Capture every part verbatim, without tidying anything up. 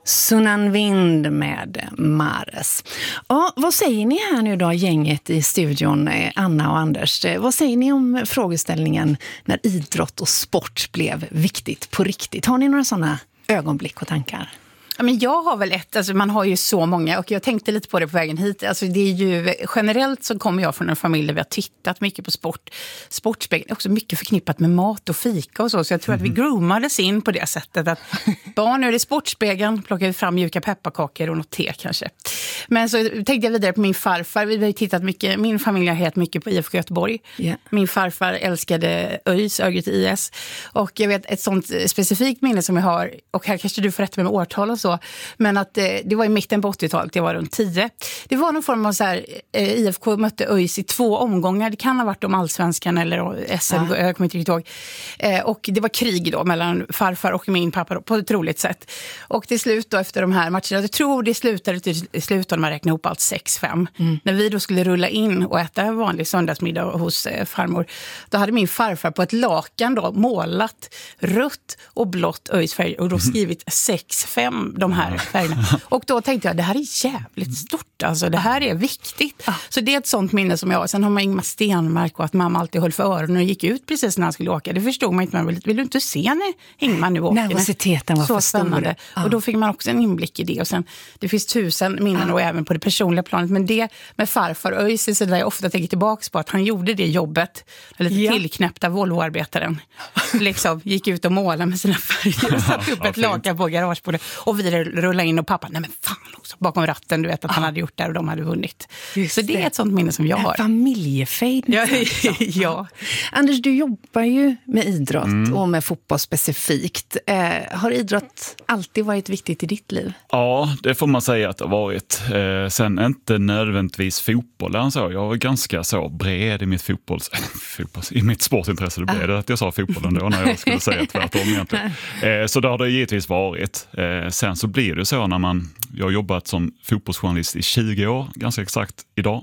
Sunan Vind med Mares. Ja, vad säger ni här nu då, gänget i studion, Anna och Anders? Vad säger ni om frågeställningen när idrott och sport blev viktigt på riktigt? Har ni några sådana ögonblick och tankar? Ja, men jag har väl ett, alltså man har ju så många och jag tänkte lite på det på vägen hit. Alltså det är ju, generellt så kommer jag från en familj där vi har tittat mycket på sport. Sportspegeln är också mycket förknippat med mat och fika och så. Så jag tror mm. att vi groomades in på det sättet att barn, nu är det Sportspegeln, plockar vi fram mjuka pepparkakor och något te kanske. Men så tänkte jag vidare på min farfar. Vi har tittat mycket, min familj har helt mycket på I F K Göteborg. Yeah. Min farfar älskade ÖIS, Örgryte I S. Och jag vet ett sånt specifikt minne som jag har, och här kanske du får rätta med årtal och så. Men att eh, det var i mitten på åttiotalet, det var runt tio. Det var någon form av så här, eh, I F K mötte ÖIS i två omgångar. Det kan ha varit om Allsvenskan eller S M, ja. Jag kommer inte riktigt ihåg. Eh, och det var krig då mellan farfar och min pappa då, på ett roligt sätt. Och till slut då efter de här matcherna, jag tror det slutade till slut när man räknade ihop allt sex fem. Mm. När vi då skulle rulla in och äta en vanlig söndagsmiddag hos eh, farmor, då hade min farfar på ett lakan då målat rött och blått ÖIS-färg och då skrivit sex fem de här färgerna. Och då tänkte jag, det här är jävligt stort. Alltså det här är viktigt. Ah. Så det är ett sånt minne som jag har. Sen har man Ingmar Stenmark och att mamma alltid höll för öronen och gick ut precis när han skulle åka. Det förstod man inte. Man vill, vill du inte se när Ingmar nu åker? Nervositeten var så för spännande. Ah. Och då fick man också en inblick i det. Och sen, det finns tusen minnen ah. och även på det personliga planet. Men det med farfar ÖIS är så där jag ofta tänker tillbaka på att han gjorde det jobbet. Lite ja. tillknäppta Volvoarbetaren. Liksom gick ut och målade med sina färger och satt upp ett lakan på garagebordet. Och vi rullade in och pappa, nej men fan också, bakom ratten, du vet att ah. han hade gjort det och de hade vunnit. Just så det, det är ett sånt minne som jag har. Familjefejd. Ja, ja. Anders, du jobbar ju med idrott mm. och med fotboll specifikt. Eh, har idrott alltid varit viktigt i ditt liv? Ja, det får man säga att det har varit. Eh, sen inte nödvändigtvis fotbollen så. Jag var ganska så bred i mitt fotbolls, fotbolls i mitt sportintresse. Det blev det att jag sa fotbollen då när jag skulle säga tvärtom egentligen. Eh, så det har det givetvis varit. Eh, sen så blir det så när man, jag har jobbat som fotbollsjournalist i tjugo år, ganska exakt idag.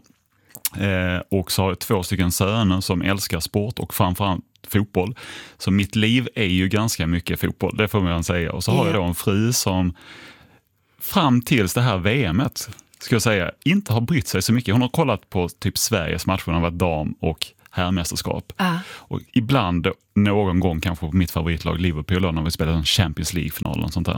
Eh, och så har jag två stycken söner som älskar sport och framförallt fotboll. Så mitt liv är ju ganska mycket fotboll, det får man säga. Och så har jag då en fru som fram tills det här V M:et, ska jag säga, inte har brytt sig så mycket. Hon har kollat på typ Sveriges matcher, hon har varit dam och herrmästerskap. Uh. Och ibland, någon gång kanske på mitt favoritlag Liverpool när vi spelade en Champions League-final och sånt där.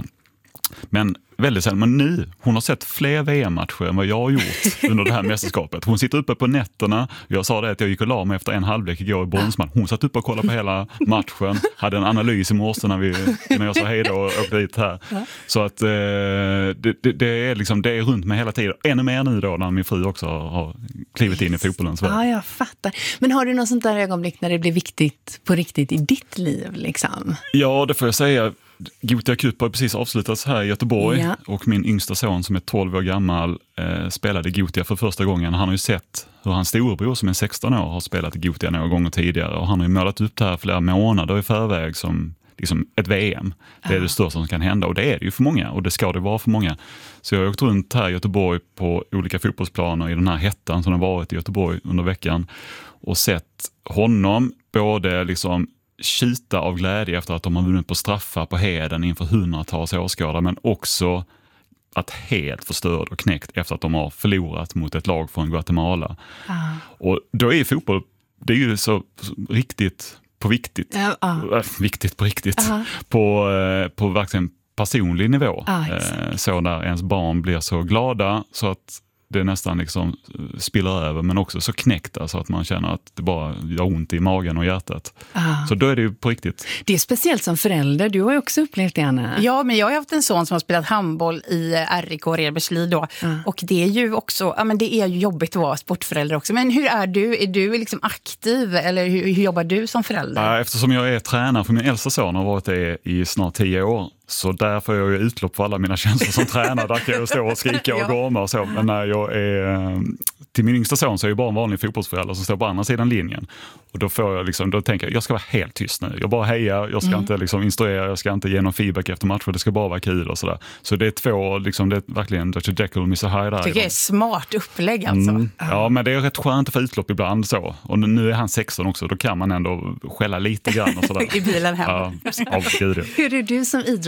Men väldigt sällan, men nu, hon har sett fler V M-matcher än vad jag har gjort under det här mästerskapet. Hon sitter uppe på nätterna, jag sa det att jag gick och la mig efter en halvlek igår i bronsmatch. Hon satt uppe och kollade på hela matchen, hade en analys i morse när, vi, när jag sa hej då och åkte dit här. Så att eh, det, det, det är liksom, det är runt med hela tiden. Ännu mer nu då när min fru också har klivit in i fotbollens värld. Ja, jag fattar. Men har du något sånt där ögonblick när det blir viktigt på riktigt i ditt liv liksom? Ja, det får jag säga. Gothia Cup har precis avslutats här i Göteborg ja. och min yngsta son som är tolv år gammal eh, spelade Gothia för första gången. Han har ju sett hur hans storebror som är sexton år har spelat i Gothia några gånger tidigare och han har ju målat upp det här flera månader i förväg som liksom ett V M. Det är ja. det största som kan hända och det är det ju för många och det ska det vara för många. Så jag har åkt runt här i Göteborg på olika fotbollsplaner i den här hettan som har varit i Göteborg under veckan och sett honom både liksom tjuta av glädje efter att de har vunnit på straffar på Heden inför hundratals åskådare, men också att helt förstörd och knäckt efter att de har förlorat mot ett lag från Guatemala. Ah. Och då är fotboll, det är ju så riktigt på viktigt, uh, uh. Äh, viktigt på riktigt, uh-huh. på, eh, på verkligen personlig nivå. Uh, eh, så där ens barn blir så glada så att det nästan liksom spiller över, men också så knäckta så att man känner att det bara gör ont i magen och hjärtat. Ah. Så då är det ju på riktigt. Det är speciellt som förälder. Du har ju också upplevt det, Anna. Ja, men jag har haft en son som har spelat handboll i R I K och Redbergslid då. Ah. Och det är ju också, ja men det är ju jobbigt att vara sportförälder också. Men hur är du? Är du liksom aktiv eller hur, hur jobbar du som förälder? Ja, eftersom jag är tränare för min äldsta son och har varit det i snart tio år. Så där får jag ju utlopp för alla mina känslor som tränare. Där kan jag stå och skrika och gorma och så. Men när jag är till min yngsta son så är jag bara en vanlig fotbollsförälder som står på andra sidan linjen. Och då får jag liksom, då tänker jag, jag ska vara helt tyst nu. Jag bara hejar, jag ska mm. inte liksom instruera, jag ska inte ge någon feedback efter matcher, det ska bara vara kul och sådär. Så det är två, liksom, det är verkligen doktor Jekyll och mister Hyde där. Jag tycker det är smart upplägg alltså. Mm. Ja, men det är rätt skönt att få utlopp ibland så. Och nu är han sexton också, då kan man ändå skälla lite grann och sådär. I bilen hem. Ja, av gud. Hur är du som idrotts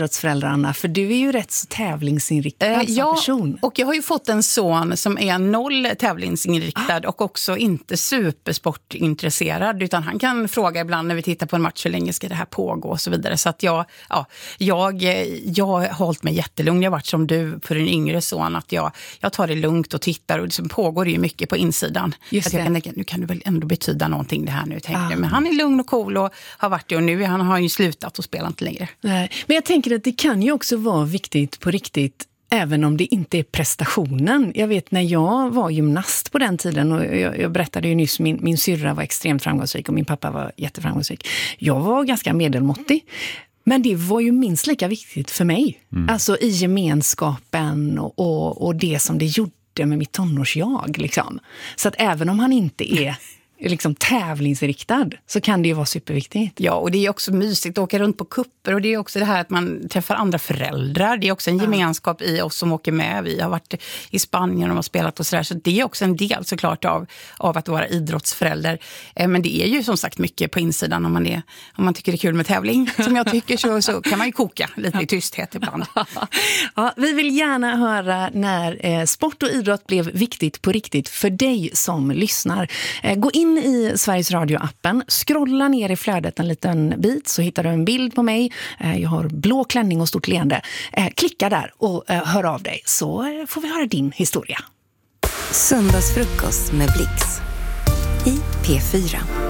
idrottsförälder, Anna, för du är ju rätt så tävlingsinriktad eh, som ja, person. Och jag har ju fått en son som är noll tävlingsinriktad ah. och också inte supersportintresserad, utan han kan fråga ibland när vi tittar på en match hur länge ska det här pågå och så vidare. Så att jag, ja, jag, jag har hållit mig jättelugn. Jag har varit som du för en yngre son, att jag, jag tar det lugnt och tittar, och det pågår ju mycket på insidan. Just att jag det. kan tänka, nu kan det väl ändå betyda någonting det här nu, tänker ah. jag. Men han är lugn och cool och har varit det, och nu han har ju slutat och spelar inte längre. Nej, men jag tänker att det kan ju också vara viktigt på riktigt, även om det inte är prestationen. Jag vet när jag var gymnast på den tiden, och jag, jag berättade ju nyss, min, min syrra var extremt framgångsrik och min pappa var jätteframgångsrik. Jag var ganska medelmåttig. Men det var ju minst lika viktigt för mig. Mm. Alltså i gemenskapen och, och, och det som det gjorde med mitt tonårsjag. Liksom. Så att även om han inte är liksom tävlingsriktad, så kan det ju vara superviktigt. Ja, och det är också mysigt att åka runt på kupper, och det är också det här att man träffar andra föräldrar. Det är också en ja. gemenskap i oss som åker med. Vi har varit i Spanien och har spelat och sådär, så det är också en del såklart av, av att vara idrottsförälder. Eh, men det är ju som sagt mycket på insidan om man, är, om man tycker det är kul med tävling. Som jag tycker så, så kan man ju koka lite i tysthet ibland. Ja, vi vill gärna höra när eh, sport och idrott blev viktigt på riktigt för dig som lyssnar. Eh, gå in i Sveriges Radio-appen, scrolla ner i flödet en liten bit så hittar du en bild på mig. Jag har blå klänning och stort leende. Klicka där och hör av dig, så får vi höra din historia. Söndagsfrukost med Blix i P fyra.